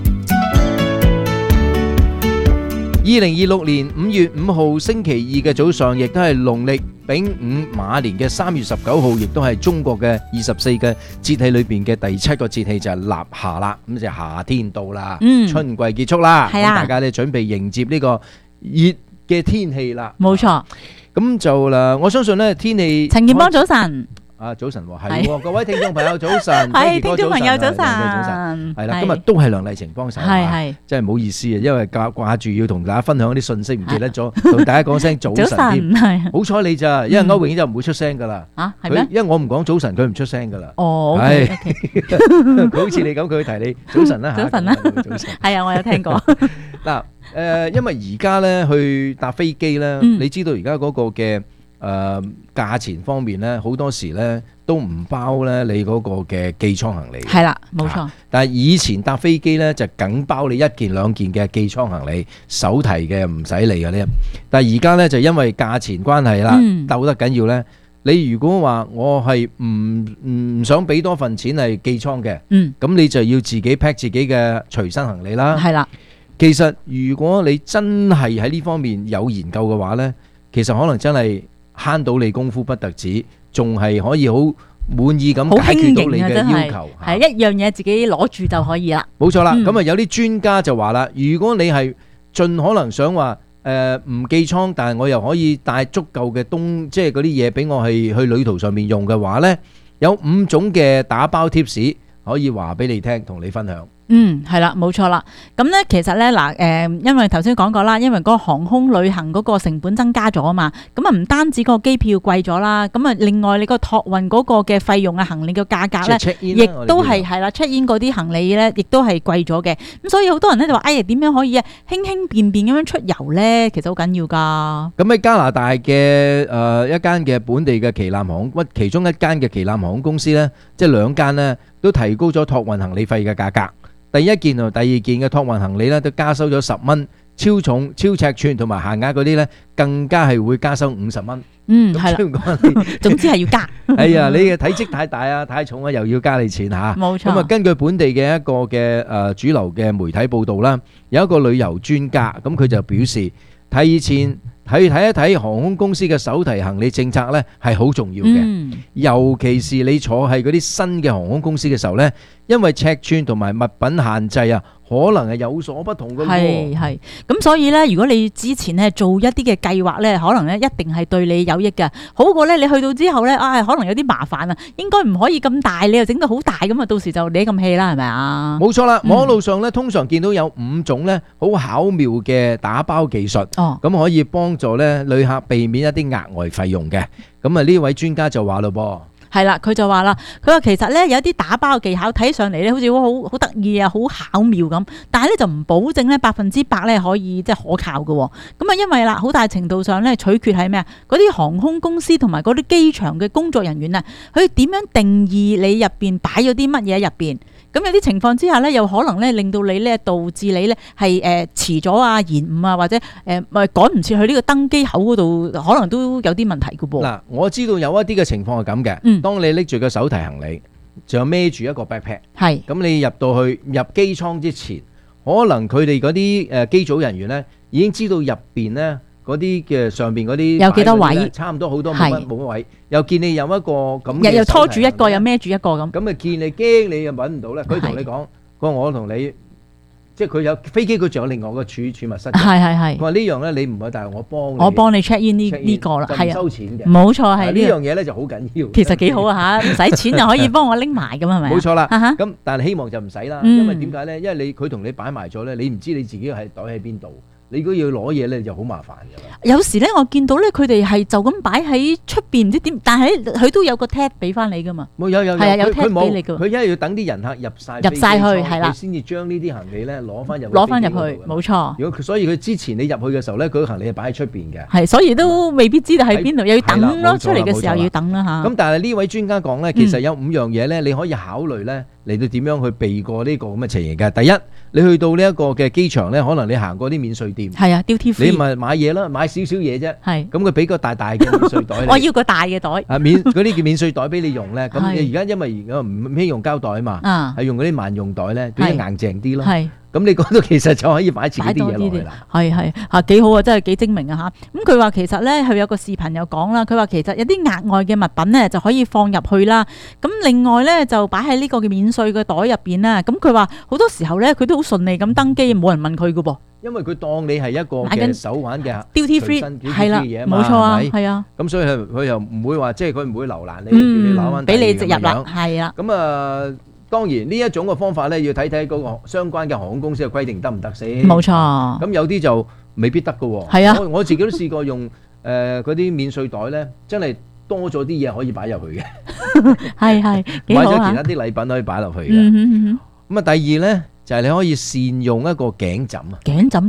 2026年5月5號星期二嘅早上，亦都係農曆丙午馬年嘅3月19號，亦都係中國嘅24個節氣裏邊嘅第7個節氣，就係立夏啦。咁就夏天到啦，春季結束啦，咁大家咧準備迎接呢個熱嘅天氣啦。 冇錯。 咁就啦，我相信咧天氣。 陳健邦早晨。 啊，早晨喎，係喎，各位聽眾朋友早晨， 係聽眾朋友早晨， 係啦，今日都係梁麗晴幫手，係，真係唔好意思啊，因為掛住要同大家分享啲信息，唔記得咗同大家講聲早晨添，好彩你咋，因為歐永就唔會出聲噶啦，啊，係咩？因為我唔講早晨，佢唔出聲噶啦， 哦， 係，佢好似你咁，佢會提你早晨啦， 早晨啦，早晨，係啊，我有聽過， 嗱，因為而家咧去搭飛機咧，你知道而家嗰個嘅價錢方面咧，好多時咧都唔包咧你嗰個嘅寄艙行李。 係啦，冇錯。 但係以前搭飛機咧就梗包你1件2件嘅寄艙行李，手提嘅唔使理嘅呢。但係而家咧就因為價錢關係啦，鬥得緊要咧。你如果話我係唔想俾多份錢係寄艙嘅，咁你就要自己 pack 自己嘅隨身行李啦。 係啦。 其實如果你真係喺呢方面有研究嘅話呢，其實可能真係慳到你功夫不特止，仲係可以好滿意咁解決到你嘅要求。 係一樣嘢自己攞住就可以啦。 冇錯啦，咁啊有啲專家就話啦，如果你係盡可能想話唔寄艙，但係我又可以帶足夠嘅即係嗰啲嘢俾我係去旅途上面用嘅話呢，有5種嘅打包 tips 可以話俾你聽，同你分享。 係啦，冇錯啦。咁咧，其實咧嗱，因為頭先講過啦，因為嗰個航空旅行嗰個成本增加咗啊嘛，咁啊唔單止個機票貴咗啦，咁啊另外你個託運嗰個嘅費用啊，行李嘅價格咧，亦都係啦 check in 嗰啲行李咧，亦都係貴咗嘅。咁所以好多人咧就話：哎呀，點樣可以啊輕輕便便咁樣出遊咧？其實好緊要㗎。咁喺加拿大嘅一間嘅本地嘅旗艦航空，其中一間嘅旗艦航空公司咧，即係2間咧都提高咗託運行李費嘅價格。第一件同第二件嘅託運行李咧都加收咗10蚊，超重、超尺寸同埋限額嗰啲咧更加係會加收50蚊。 係啦，總之係要加。 係啊，你嘅體積太大啊、太重啊，又要加你錢嚇。 冇錯。 咁啊，根據本地嘅一個嘅主流嘅媒體報道啦，有一個旅遊專家咁佢就表示，提前去睇一睇航空公司嘅手提行李政策咧係好重要嘅，尤其是你坐喺嗰啲新嘅航空公司嘅時候咧，因為尺寸同埋物品限制啊，可能係有所不同嘅喎。 係，咁所以咧，如果你之前咧做一啲嘅計劃咧，可能咧一定係對你有益嘅，好過咧你去到之後咧，可能有啲麻煩啊，應該唔可以咁大，你又整到好大咁啊，到時就你咁氣啦，係咪啊？ 冇錯啦，網路上咧通常見到有5種咧好巧妙嘅打包技術，咁可以幫助咧旅客避免一啲額外費用嘅。咁啊呢位專家就話咯噃。 係啦，佢就話啦，佢話其實咧有啲打包技巧睇上嚟咧，好似好得意啊，好巧妙咁，但係咧就唔保證咧100%咧可以即係可靠嘅。咁啊，因為啦，好大程度上咧取決係咩啊？嗰啲航空公司同埋嗰啲機場嘅工作人員啊，佢點樣定義你入邊擺咗啲乜嘢喺入邊？咁有啲情況之下咧，有可能咧令到你咧導致你咧係遲咗啊、延誤啊，或者趕唔切去呢個登機口嗰度，可能都有啲問題嘅噃。 嗱，我知道有一啲嘅情況係咁嘅。當你拎住個手提行李，仲有孭住一個 backpack， 係咁你入到去入機艙之前，可能佢哋嗰啲機組人員咧已經知道入邊咧嗰啲嘅上邊嗰啲有幾多位， 差唔多好多冇乜位，又見你有一個咁又拖住一個，又孭住一個咁， 咁啊見你驚你又揾唔到咧，佢同你講，佢話我同你。即係佢有飛機，佢仲有另外個儲物室。係。佢話呢樣咧，你唔係，但係我幫你 check in 呢個啦，係啊，收錢嘅。冇錯，係呢樣嘢咧就好緊要。其實幾好啊嚇，唔使錢就可以幫我拎埋咁係咪？冇錯啦。咁但係希望就唔使啦，因為點解咧？因為佢同你擺埋咗咧，你唔知你自己係袋喺邊度。你如果要攞嘢咧，就好麻煩㗎啦。有時咧，我見到咧，佢哋係就咁擺喺出邊，唔知點，但係佢都有個 tag 俾翻你㗎嘛。有係啊，有 tag 俾你㗎。佢一係要等啲人客入晒去，係啦，佢先至將呢啲行李咧攞翻入去，冇錯。如果所以佢之前你入去嘅時候咧，佢行李係擺喺出邊嘅。係，所以都未必知道喺邊度，又要等咯。出嚟嘅時候要等啦嚇。咁但係呢位專家講咧，其實有5樣嘢咧，你可以考慮咧嚟到點樣去避過呢個咁嘅情形嘅。第一，你去到呢一個嘅機場咧，可能你行過啲免稅店，係啊 ，duty free，你咪買嘢啦，買少少嘢啫，係，咁佢俾個大大嘅免稅袋，我要個大嘅袋，啊免嗰啲叫免稅袋俾你用咧，咁你而家因為而家唔興用膠袋啊嘛，係用嗰啲萬用袋咧，比較硬淨啲咯，係。咁你嗰度其實就可以擺自己啲嘢落去啦，係嚇幾好啊，真係幾精明啊嚇！咁佢話其實咧，佢有個視頻又講啦，佢話其實有啲額外嘅物品咧就可以放入去啦。咁另外咧就擺喺呢個嘅免稅嘅袋入邊啦。咁佢話好多時候咧，佢都好順利咁登機，冇人問佢㗎噃。因為佢當你係一個嘅手環嘅 duty free 係啦，冇錯啊，係啊。咁所以佢又唔會話即係佢唔會留難你，叫你攞翻俾你直入啦，係啦。咁啊。當然呢一種嘅方法咧，要睇睇嗰個相關嘅航空公司嘅規定得唔得先。冇錯。咁有啲就未必得㗎喎。係啊。我自己都試過用嗰啲免稅袋咧，真係多咗啲嘢可以擺入去嘅。係幾好啊。買咗其他啲禮品可以擺落去嘅。咁啊，第二咧就係你可以善用一個頸枕啊。頸枕都得。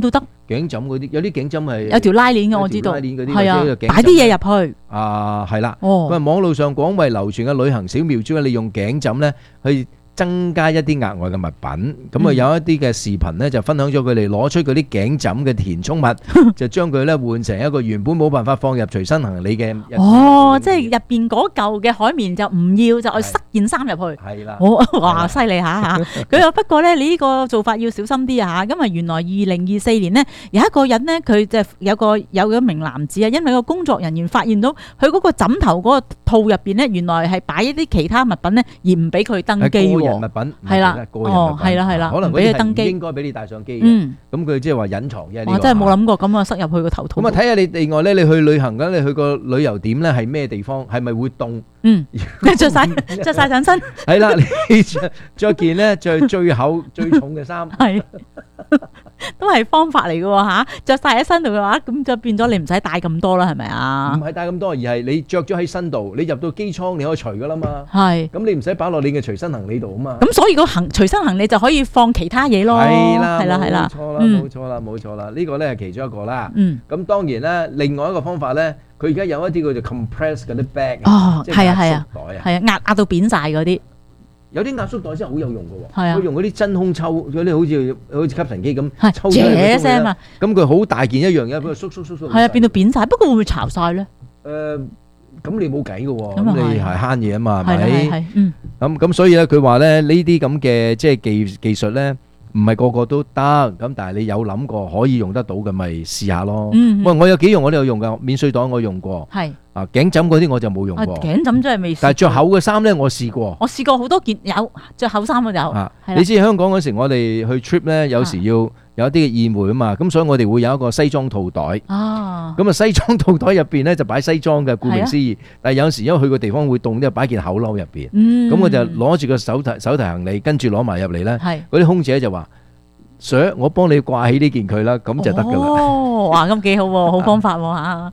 頸枕嗰啲，有啲頸枕係有條拉鏈嘅，我知道。 拉鏈嗰啲， 係啊或者個頸枕擺啲嘢入去。 係啦。 哦咁啊，網路上廣為流傳嘅旅行小妙招咧，利用頸枕咧去增加一啲額外嘅物品。咁啊，有一啲嘅視頻咧就分享咗佢哋攞出嗰啲頸枕嘅填充物，就將佢咧換成一個原本冇辦法放入隨身行李嘅。 哦，即係入邊嗰嚿嘅海綿就唔要，就塞件衫入去。 係啦。 哇，犀利嚇！佢又不過咧，你呢個做法要小心啲啊嚇！咁啊，原來2024年呢，有一個人呢，佢就有一名男子啊，因為個工作人員發現到佢嗰個枕頭嗰個套入邊呢，原來係擺一啲其他物品呢，而唔俾佢登機喎。 個人物品係啦，係啦， 可能俾佢登機， 應該俾你帶上機嘅。咁佢即係話隱藏嘅。 我真係冇諗過咁啊，塞入去個頭套。 咁啊，睇下你另外咧，你去旅行緊，你去個旅遊點咧係咩地方？係咪會凍？ 着晒上身。 係啦，你着件咧最厚最重嘅衫。 係。都係方法嚟嘅喎嚇，着晒喺身度嘅話，咁就變咗你唔使帶咁多啦，係咪啊？ 唔係帶咁多，而係你着咗喺身度，你入到機艙你可以除噶啦嘛。 係。咁你唔使擺落你嘅隨身行李度啊嘛。 咁所以個隨身行李就可以放其他嘢咯。 係啦，冇錯啦，呢個咧係其中一個啦。咁當然咧，另外一個方法咧，佢而家有一啲叫做 compress 嗰啲 bag。 哦，係啊， 係啊， 壓到扁晒嗰啲。 有啲壓縮袋真係好有用嘅喎， 係啊， 佢用嗰啲真空抽，嗰啲好似吸塵機咁抽出嚟聲啊！ 咁佢好大件一樣嘢，俾佢縮。 係啊，變到扁晒，不過會唔會巢晒咧？ 咁你冇計嘅喎，咁你係慳嘢啊嘛，係咪？咁所以咧，佢話咧呢啲咁嘅即係技術咧，唔係個個都得，咁但係你有諗過可以用得到嘅，咪試下咯。喂，我有幾樣我都有用㗎，免稅袋我用過。係。啊，頸枕嗰啲我就冇用過。 頸枕真係未試過。 但係着厚嘅衫咧，我試過。 我試過好多件，有着厚衫嘅有。 你知香港嗰時我哋去 trip 咧，有時要有一啲嘅宴會啊嘛，咁所以我哋會有一個西裝套袋。咁啊，西裝套袋入邊咧就擺西裝嘅，顧名思義。但係有時因為去個地方會凍啲，擺件厚褸入邊。咁我就攞住個手提行李，跟住攞埋入嚟咧。嗰啲空姐就話：Sir，我幫你掛起呢件佢啦，咁就得㗎啦。 哦，哇，咁幾好喎，好方法喎嚇。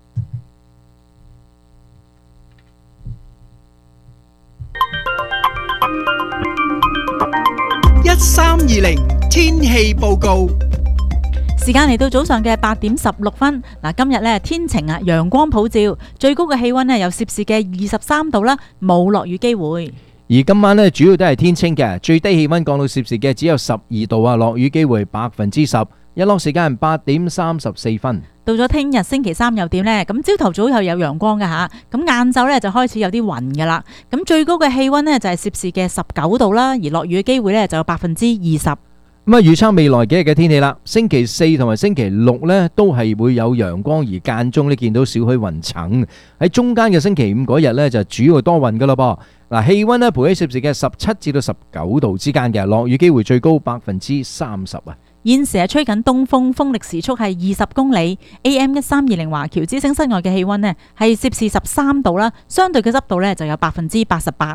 1320天氣報告， 時間嚟到早上嘅8點16分。嗱，今日咧天晴啊，陽光普照，最高嘅氣溫咧有攝氏嘅23度啦，冇落雨機會。 而今晚咧主要都係天清嘅，最低氣溫降到攝氏嘅只有12度啊，落雨機會10%。日落時間8點34分。 到咗聽日星期三又點呢？咁朝頭早又有陽光嘅吓，咁晏晝咧就開始有啲雲嘅啦。咁最高嘅氣溫呢，就係攝氏嘅19度啦，而落雨嘅機會咧就有20%。咁啊， 預測未來幾日嘅天氣啦。星期四同埋星期六呢，都係會有陽光，而間中呢見到少許雲層。喺中間嘅星期五嗰日呢，就主要多雲噶啦噃。嗱，氣溫呢，徘徊喺攝氏嘅17至到19度之間嘅，落雨機會最高30%啊。 現時係吹緊東風，風力時速係20公里。AM 1320華僑之聲室外嘅氣溫呢係攝氏13度啦，相對嘅濕度呢就有88%。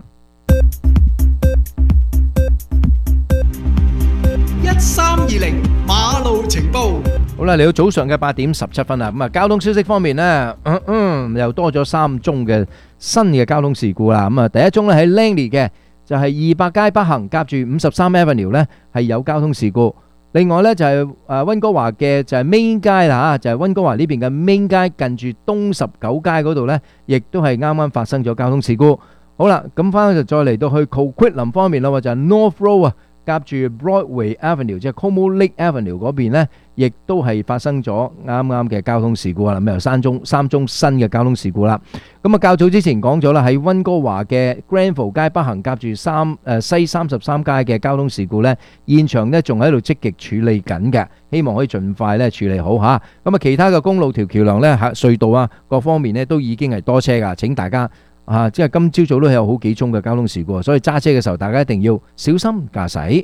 1320馬路情報。 好啦，嚟到早上嘅8點17分啦。咁啊，交通消息方面呢，又多咗3宗嘅新嘅交通事故啦。咁啊，第一宗呢喺 Langley 嘅，就係200街北行夾住53 Avenue 呢係有交通事故。另外咧就係溫哥華嘅就係 Main 街啦嚇，就係溫哥華呢邊嘅 Main 街近住東19街嗰度咧，亦都係啱啱發生咗交通事故。好啦，咁翻就再嚟到去 Coquitlam 方面啦，就係 North Road 啊，夾住 Broadway Avenue 即係 Como Lake Avenue 嗰邊咧，亦都係發生咗啱啱嘅交通事故啦。咁有三宗新嘅交通事故啦。咁啊，較早之前講咗啦，喺溫哥華嘅 Granville 街北行夾住西33街嘅交通事故呢，現場呢仲喺度積極處理緊嘅，希望可以盡快呢處理好嚇。咁啊，其他嘅公路條橋梁呢、隧道啊各方面呢都已經係多車噶，請大家即係今朝早都有好幾宗嘅交通事故，所以揸車嘅時候大家一定要小心駕駛。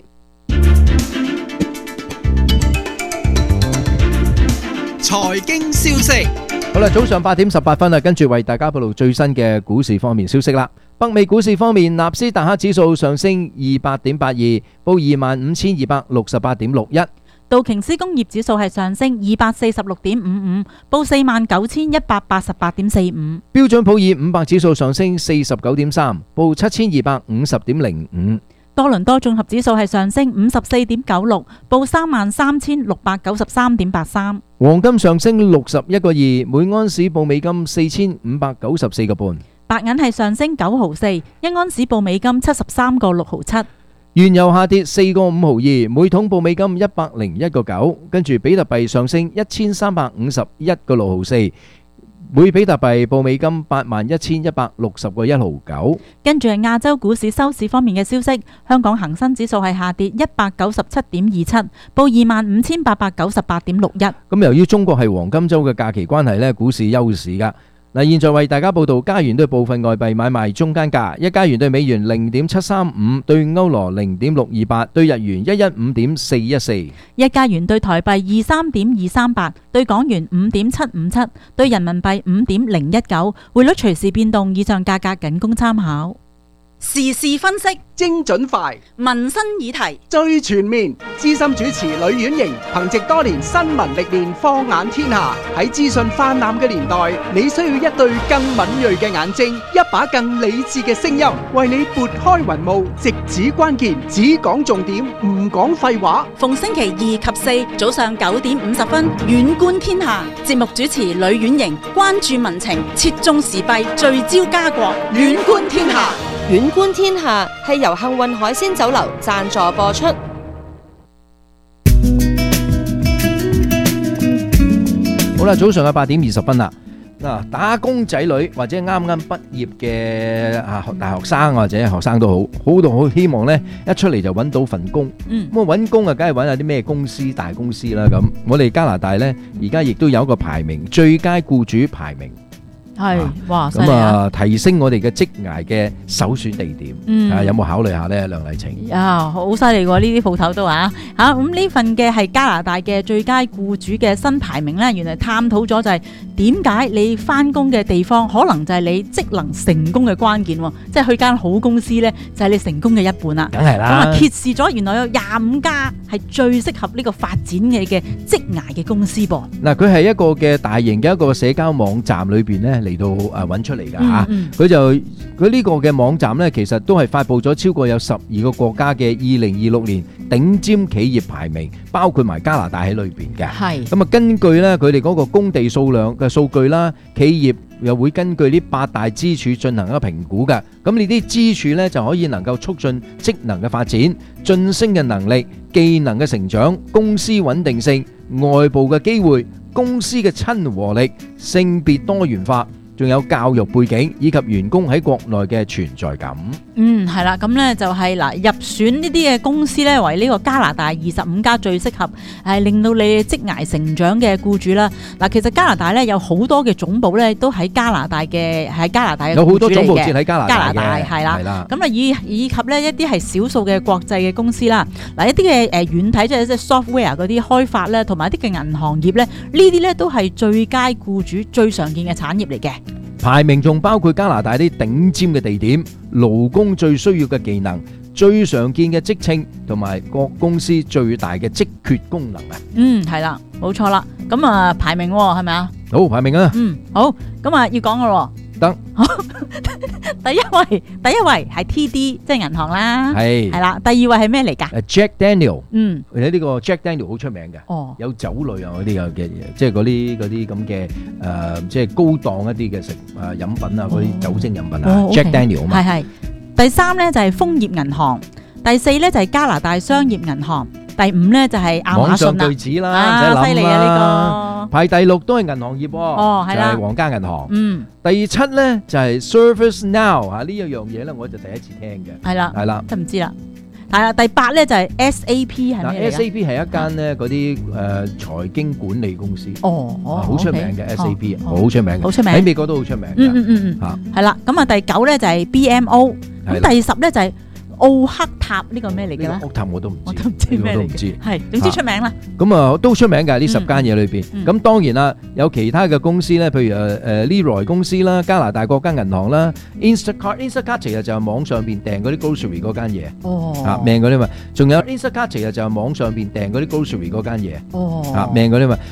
財經消息。 好啦，早上8點18分啊，跟住為大家報道最新嘅股市方面消息啦。北美股市方面，納斯達克指數上升200.82，報25,268.61。 道瓊斯工業指數係上升246.55，報49,188.45。 標準普爾500指數上升49.3，報7250.05。 多倫多綜合指數係上升54.96，報33,693.83。 黃金上升61個2，每安士報美金4594個半。 白銀係上升9毫4，一安士報美金73個6毫7。 原油下跌4個5毫2，每桶報美金101個9。跟住比特幣上升1351個6毫4，每比特幣報美金81,160個1毫9。 跟住係亞洲股市收市方面嘅消息，香港恒生指數係下跌197.27，報25,898.61。 咁由於中國係黃金週嘅假期關係呢，股市休市㗎。嗱，現在為大家報道加元對部分外幣買賣中間價：一加元對美元0.735，對歐羅0.628，對日元115.414。 一加元對台幣23.238，對港元5.757，對人民幣5.019。匯率隨時變動，以上價格僅供參考。 時事分析， 精準快， 民生議題， 最全面。資深主持呂婉瑩憑藉多年新聞歷練，放眼天下。喺資訊泛濫嘅年代，你需要一對更敏銳嘅眼睛，一把更理智嘅聲音，為你撥開雲霧，直指關鍵，只講重點，唔講廢話。 逢星期2及4早上9點50分，遠觀天下。節目主持呂婉瑩，關注民情，切中時弊，聚焦家國，遠觀天下。 遠觀天下係由幸運海鮮酒樓贊助播出。 好啦，早上嘅8點20分啦。嗱，打工仔女或者啱啱畢業嘅大學生或者學生都好希望呢一出嚟就揾到份工。咁揾工啊，梗係揾下啲咩公司、大公司啦。咁我哋加拿大呢，而家亦都有一個排名，最佳僱主排名。 係，哇！ 咁啊，提升我哋嘅職涯嘅首選地點，有冇考慮下呢？梁麗晴好犀利喎！呢啲鋪頭都咁呢份嘅係加拿大嘅最佳僱主嘅新排名呢，原來探討咗就係點解你翻工嘅地方可能就係你職能成功嘅關鍵喎，即係去間好公司呢，就係你成功嘅一半啦。 梗係啦。咁啊，揭示咗原來有25家係最適合呢個發展嘅職涯嘅公司噃。 嗱，佢係一個嘅大型嘅一個社交網站裏邊呢，嚟到揾出嚟㗎嚇。佢呢個嘅網站呢，其實都係發布咗超過有12個國家嘅2026年頂尖企業排名，包括埋加拿大喺裏邊嘅。係。咁啊，根據呢佢哋嗰個工地數量嘅數據啦，企業又會根據呢8大支柱進行一個評估嘅。咁呢啲支柱呢，就可以能夠促進職能嘅發展、晉升嘅能力、技能嘅成長、公司穩定性、外部嘅機會、公司嘅親和力、性別多元化，仲有教育背景以及員工喺國內嘅存在感。 係啦，咁呢就係入選呢啲嘅公司呢，為呢個加拿大25家最適合令到你職涯成長嘅僱主啦。嗱，其實加拿大呢有好多嘅總部呢都喺加拿大嘅， 有好多總部設喺加拿大嘅， 係啦。咁啊以及呢一啲係少數嘅國際嘅公司啦。嗱，一啲嘅軟體即係 software 嗰啲開發呢，同埋一啲嘅銀行業呢，呢啲呢都係最佳僱主最常見嘅產業嚟嘅。 排名仲包括加拿大啲頂尖嘅地點、勞工最需要嘅技能、最常見嘅職稱同埋各公司最大嘅職缺功能啊。 係啦，冇錯啦。咁啊，排名係咪啊？ 好，排名啊。 好。咁啊，要講噶咯。 得。 第一位係 TD，即係銀行啦。係啦。第二位係咩嚟㗎 ？Jack Daniel。而且呢個 Jack Daniel 好出名嘅。有酒類啊嗰啲嘅嘢，即係嗰啲咁嘅即係高檔一啲嘅飲品啊，嗰啲酒精飲品啊。Jack Daniel 啊嘛。係。 第3呢就係豐業銀行，第4呢就係加拿大商業銀行，第5呢就係亞馬遜啦。 網上巨子啦，唔使諗啦。 犀利啊呢個。 排第6都係銀行業喎，就係皇家銀行。第7呢就係 ServiceNow 呢一樣嘢咧，我就第一次聽嘅。係啦， 真唔知啦。係啦，第8呢就係 SAP 係咩嚟㗎 ？SAP 係一間呢嗰啲財經管理公司。好出名嘅 SAP，好出名嘅，喺美國都好出名嘅。 係啦，咁啊第9呢就係 BMO，咁第10呢就係奧克塔，呢個咩嚟嘅咧？ 奧克塔我都唔知咩嚟嘅，係總之出名啦。 咁啊都出名㗎呢10間嘢裏邊。咁當然啦，有其他嘅公司咧，譬如Leroy 公司啦、加拿大國家銀行啦、Instacart 其實就係網上邊訂嗰啲 grocery 嗰間嘢。命嗰啲嘛，仲有 Instacart 其實就係網上邊訂嗰啲 grocery 嗰間嘢。命嗰啲嘛。